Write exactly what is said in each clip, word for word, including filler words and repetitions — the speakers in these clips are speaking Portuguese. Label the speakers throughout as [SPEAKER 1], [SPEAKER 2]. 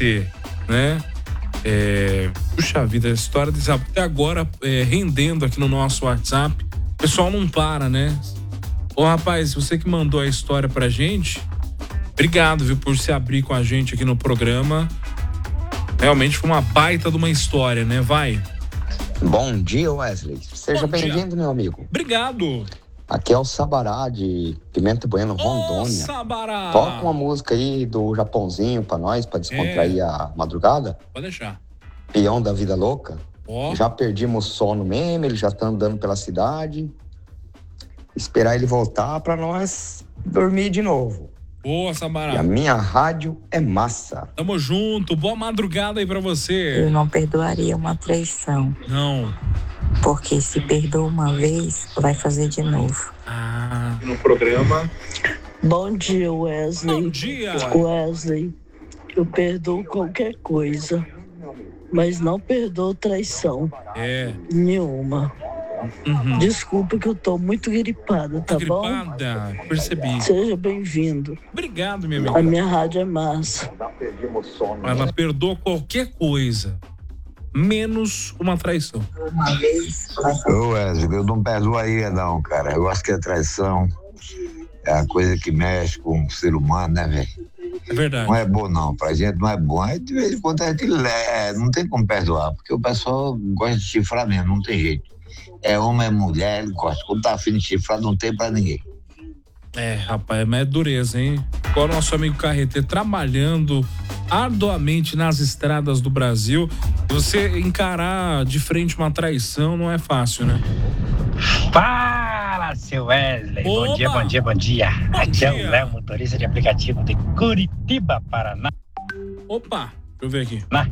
[SPEAKER 1] você, né? É, puxa vida, a história desse até agora é, rendendo aqui no nosso WhatsApp. O pessoal não para, né? Ô rapaz, você que mandou a história pra gente, obrigado, viu, por se abrir com a gente aqui no programa. Realmente foi uma baita de uma história, né? Vai.
[SPEAKER 2] Bom dia, Wesley. Seja bem-vindo, meu amigo.
[SPEAKER 1] Obrigado.
[SPEAKER 2] Aqui é o Sabará de Pimenta Bueno, Rondônia.
[SPEAKER 1] Ô, Sabará.
[SPEAKER 2] Toca uma música aí do Japãozinho pra nós, pra descontrair é. a madrugada.
[SPEAKER 1] Pode deixar.
[SPEAKER 2] Peão da Vida Louca.
[SPEAKER 1] Oh.
[SPEAKER 2] Já perdimos o sono mesmo, ele já tá andando pela cidade. Esperar ele voltar pra nós dormir de novo.
[SPEAKER 1] Boa, Sabará.
[SPEAKER 2] E a minha rádio é massa.
[SPEAKER 1] Tamo junto. Boa madrugada aí pra você.
[SPEAKER 3] Eu não perdoaria uma traição.
[SPEAKER 1] Não.
[SPEAKER 3] Porque se perdoa uma vez, vai fazer de novo.
[SPEAKER 1] Ah. No programa.
[SPEAKER 4] Bom dia, Wesley.
[SPEAKER 1] Bom dia.
[SPEAKER 4] Wesley, eu perdoo qualquer coisa, mas não perdoo traição.
[SPEAKER 1] É.
[SPEAKER 4] Nenhuma.
[SPEAKER 1] Uhum.
[SPEAKER 4] Desculpa que eu tô muito gripada, tá, tá bom?
[SPEAKER 1] Gripada, percebi.
[SPEAKER 4] Seja bem-vindo.
[SPEAKER 1] Obrigado, minha amiga.
[SPEAKER 4] A minha rádio é massa.
[SPEAKER 1] Ela perdoa qualquer coisa, menos uma traição.
[SPEAKER 5] Ô Wesley, eu não perdooaria não, cara. Eu acho que a traição é a coisa que mexe com o ser humano, né, velho?
[SPEAKER 1] É verdade.
[SPEAKER 5] Não é bom não, pra gente não é bom. Aí de vez em quando a gente lê, não tem como perdoar, porque o pessoal gosta de chifrar mesmo, não tem jeito. É homem, é mulher, ele gosta. Quando tá afim de chifrar, não tem pra ninguém.
[SPEAKER 1] É, rapaz, mas é dureza, hein? Agora o nosso amigo Carreteiro trabalhando arduamente nas estradas do Brasil. Você encarar de frente uma traição não é fácil, né?
[SPEAKER 6] Fala, seu Wesley.
[SPEAKER 1] Oba!
[SPEAKER 6] Bom dia, bom dia, bom dia.
[SPEAKER 1] Bom
[SPEAKER 6] Aqui
[SPEAKER 1] dia.
[SPEAKER 6] é o Léo, motorista de aplicativo de Curitiba, Paraná.
[SPEAKER 1] Opa, deixa eu ver aqui.
[SPEAKER 6] Na.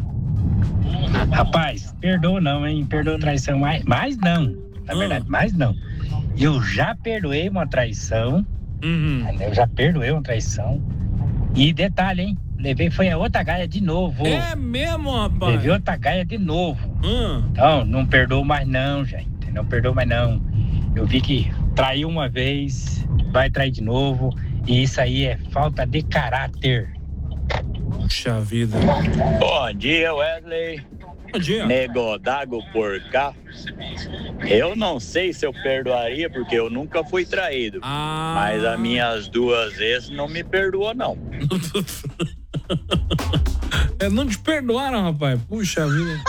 [SPEAKER 6] Rapaz, perdoa não, hein? Perdoa traição, mas, mas não. Na
[SPEAKER 1] Hum.
[SPEAKER 6] verdade, mas não. Eu já perdoei uma traição.
[SPEAKER 1] Uhum.
[SPEAKER 6] Eu já perdoei uma traição. E detalhe, hein? Levei foi a outra gaia de novo.
[SPEAKER 1] É mesmo, rapaz?
[SPEAKER 6] Levei outra gaia de novo.
[SPEAKER 1] Hum.
[SPEAKER 6] Então, não perdoo mais não, gente. Não perdoo mais não. Eu vi que traiu uma vez, vai trair de novo. E isso aí é falta de caráter.
[SPEAKER 1] Puxa vida.
[SPEAKER 7] Bom dia, Wesley.
[SPEAKER 1] Bom dia.
[SPEAKER 7] Nego d'água por cá. Eu não sei se eu perdoaria, porque eu nunca fui traído.
[SPEAKER 1] Ah.
[SPEAKER 7] Mas as minhas duas vezes não me perdoou, não.
[SPEAKER 1] É, não te perdoaram, rapaz. Puxa vida.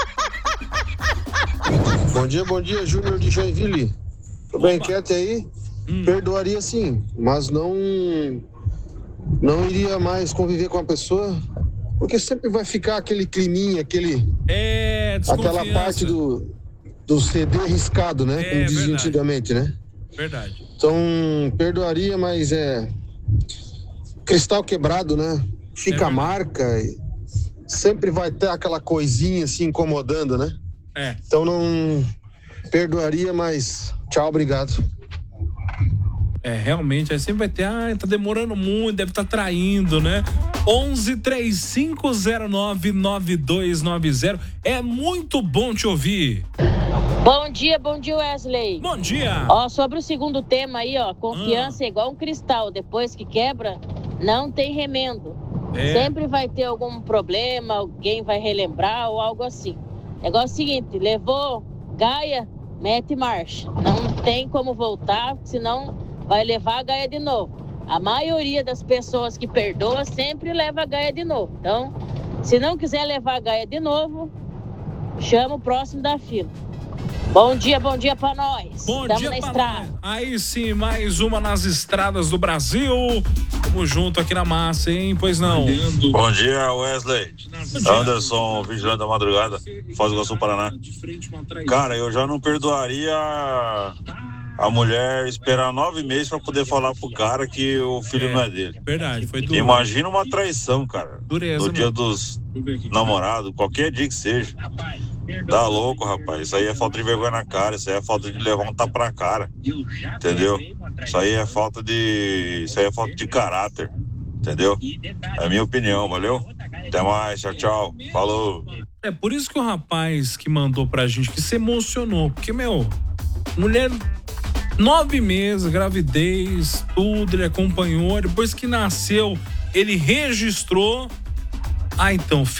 [SPEAKER 8] Bom dia, bom dia, Júnior de Joinville. Tudo bem quieto aí? Hum. Perdoaria sim, mas não não iria mais conviver com a pessoa, porque sempre vai ficar aquele climinha, aquele
[SPEAKER 1] é,
[SPEAKER 8] aquela parte do, do C D riscado, né?
[SPEAKER 1] É,
[SPEAKER 8] como dizia
[SPEAKER 1] verdade.
[SPEAKER 8] antigamente, né?
[SPEAKER 1] Verdade.
[SPEAKER 8] Então, perdoaria, mas é cristal quebrado, né? Fica
[SPEAKER 1] É
[SPEAKER 8] a marca, e sempre vai ter aquela coisinha assim incomodando, né?
[SPEAKER 1] É.
[SPEAKER 8] Então não perdoaria, mas tchau, obrigado.
[SPEAKER 1] É, realmente, aí sempre vai ter, ah, tá demorando muito, deve estar tá traindo, né? onze, três cinco zero nove, nove dois nove zero. É muito bom te ouvir.
[SPEAKER 9] Bom dia, bom dia, Wesley.
[SPEAKER 1] Bom dia.
[SPEAKER 9] Ó, sobre o segundo tema aí, ó, confiança ah. é igual um cristal, depois que quebra, não tem remendo. É. Sempre vai ter algum problema, alguém vai relembrar ou algo assim. Negócio seguinte, levou gaia, mete marcha. Não tem como voltar, senão vai levar a gaia de novo. A maioria das pessoas que perdoa sempre leva a gaia de novo. Então, se não quiser levar a gaia de novo, chama o próximo da fila. Bom dia, bom dia pra nós.
[SPEAKER 1] Bom
[SPEAKER 9] Estamos
[SPEAKER 1] dia
[SPEAKER 9] na
[SPEAKER 1] pra
[SPEAKER 9] estrada.
[SPEAKER 1] nós. Aí sim, mais uma nas estradas do Brasil. Tamo junto aqui na massa, hein? Pois não.
[SPEAKER 10] Bom dia, Wesley. Anderson, vigilante da madrugada, Foz do Iguaçu, Paraná. Cara, eu já não perdoaria a mulher esperar nove meses pra poder falar pro cara que o filho
[SPEAKER 1] é,
[SPEAKER 10] não é dele.
[SPEAKER 1] Verdade, foi duro.
[SPEAKER 10] Imagina uma traição, cara.
[SPEAKER 1] Dureza,
[SPEAKER 10] no dia
[SPEAKER 1] mano.
[SPEAKER 10] dos namorados, qualquer dia que seja. Tá louco, rapaz. Isso aí é falta de vergonha na cara. Isso aí é falta de levar um tapa na cara. Entendeu? Isso aí é falta de. Isso aí é falta de caráter. Entendeu? É a minha opinião, valeu? Até mais, tchau, tchau. Falou.
[SPEAKER 1] É por isso que o rapaz que mandou pra gente que se emocionou. Porque, meu, mulher. Nove meses, gravidez, tudo, ele acompanhou. Depois que nasceu, ele registrou. Ah, então,